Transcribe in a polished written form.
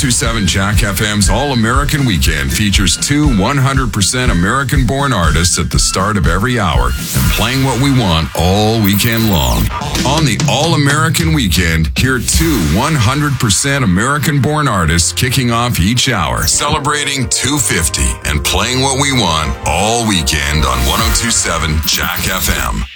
1027 Jack FM's All-American Weekend features two 100% American-born artists at the start of every hour and playing what we want all weekend long. On the All-American Weekend, hear two 100% American-born artists kicking off each hour, celebrating 250 and playing what we want all weekend on 1027 Jack FM.